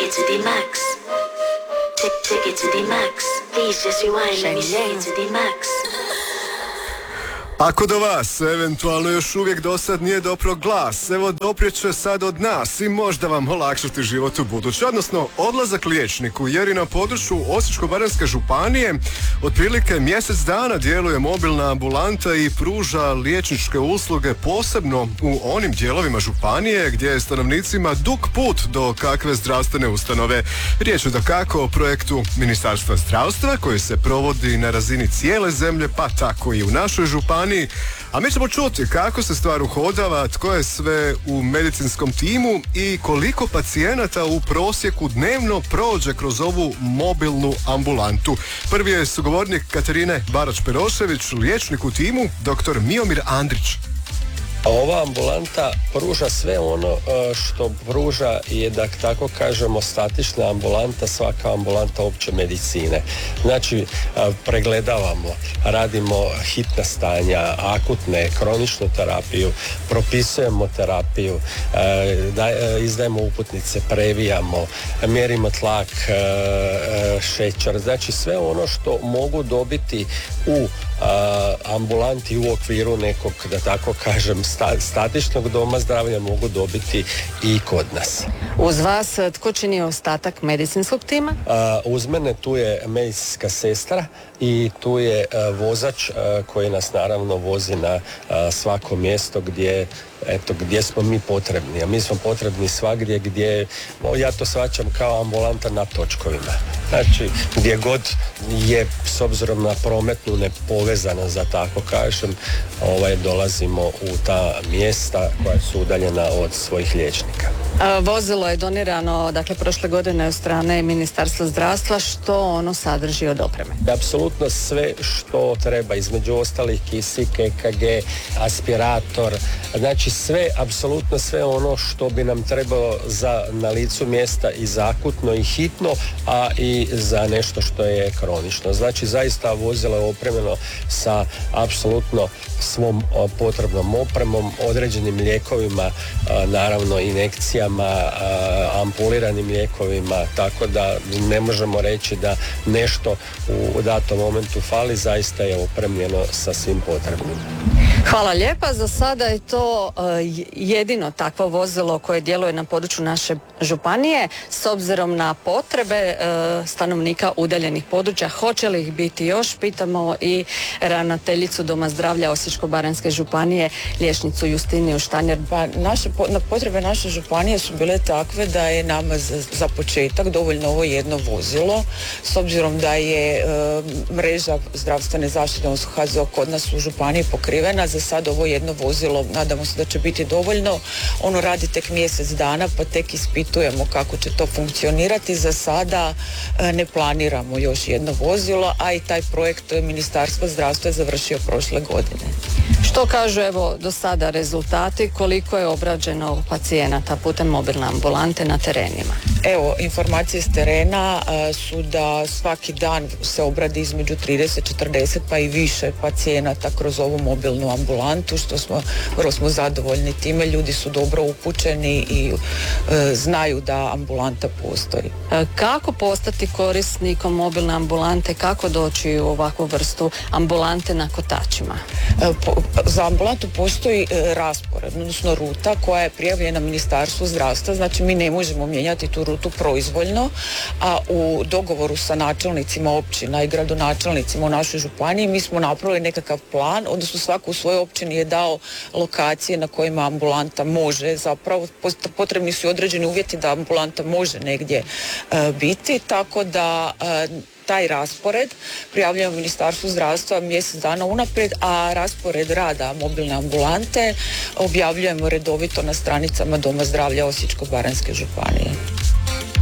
it to the max. Take it to the max. Please just rewind, let me take it to the max. Ako do vas eventualno još uvijek dosad nije dopro glas, evo doprijeće sad od nas i možda vam olakšati život u buduće, odnosno odlazak liječniku, jer i na području Osječko-baranjske županije otprilike mjesec dana djeluje mobilna ambulanta i pruža liječničke usluge posebno u onim dijelovima županije gdje je stanovnicima dug put do kakve zdravstvene ustanove. Riječ je dakako o projektu Ministarstva zdravstva koji se provodi na razini cijele zemlje, pa tako i u našoj županiji. A mi ćemo čuti kako se stvar uhodava, tko je sve u medicinskom timu i koliko pacijenata u prosjeku dnevno prođe kroz ovu mobilnu ambulantu. Prvi je sugovornik Katarine Barač-Perošević, liječnik u timu, dr. Miomir Andrić. Ova ambulanta pruža sve ono što pruža je, da tako kažemo, statična ambulanta, svaka ambulanta opće medicine. Znači, pregledavamo, radimo hitna stanja, akutne, kroničnu terapiju, propisujemo terapiju, izdajemo uputnice, previjamo, mjerimo tlak, šećer, znači sve ono što mogu dobiti u ambulanti u okviru nekog, da tako kažem, statičnog doma zdravlja mogu dobiti i kod nas. Uz vas tko čini ostatak medicinskog tima? Uz mene tu je medicinska sestra i tu je vozač koji nas naravno vozi na svako mjesto gdje smo mi potrebni. A mi smo potrebni svagdje gdje, ja to shvaćam kao ambulanta na točkovima. Znači, gdje god je, s obzirom na prometnu nepovezanost, za tako kažem, dolazimo u ta mjesta koja su udaljena od svojih liječnika. Vozilo je donirano, dakle, prošle godine od strane Ministarstva zdravstva. Što ono sadrži od opreme? Apsolutno sve što treba, između ostalih kisik, EKG, aspirator, znači sve, apsolutno sve ono što bi nam trebalo na licu mjesta i za akutno i hitno, a i za nešto što je kronično. Znači, zaista vozilo je opremljeno sa apsolutno svom potrebnom opremom, određenim lijekovima, naravno injekcijama, ampuliranim lijekovima, tako da ne možemo reći da nešto u datom momentu fali, zaista je opremljeno sa svim potrebnim. Hvala lijepa. Za sada je to jedino takvo vozilo koje djeluje na području naše županije. S obzirom na potrebe stanovnika udaljenih područja, hoće li ih biti još? Pitamo i ravnateljicu Doma zdravlja Osječko-baranjske županije, liječnicu Justiniju Štanjer. Potrebe naše županije su bile takve da je nama za početak dovoljno ovo jedno vozilo, s obzirom da je mreža zdravstvene zaštite HZO kod nas u županiji pokrivena. Za sad ovo jedno vozilo, nadamo se da će biti dovoljno. Ono radi tek mjesec dana, pa tek ispitujemo kako će to funkcionirati. Za sada ne planiramo još jedno vozilo, a i taj projekt Ministarstva zdravstva je završio prošle godine. Što kažu, evo, do sada rezultati, koliko je obrađeno pacijenata putem mobilne ambulante na terenima? Evo, informacije s terena su da svaki dan se obradi između 30-40 pa i više pacijenata kroz ovu mobilnu ambulantu, vrlo smo zadovoljni time, ljudi su dobro upućeni i znaju da ambulanta postoji. Kako postati korisnikom mobilne ambulante, kako doći u ovakvu vrstu ambulante na kotačima? Za ambulantu postoji raspored, odnosno ruta koja je prijavljena Ministarstvu zdravstva, znači mi ne možemo mijenjati tu rutu proizvoljno, a u dogovoru sa načelnicima općina i gradonačelnicima u našoj županiji mi smo napravili nekakav plan, odnosno svako u svojoj općini je dao lokacije na kojima ambulanta može, zapravo potrebni su određeni uvjeti da ambulanta može negdje biti, tako da taj raspored prijavljujemo Ministarstvu zdravstva mjesec dana unaprijed, a raspored rada mobilne ambulante objavljujemo redovito na stranicama Doma zdravlja Osječko-baranjske županije.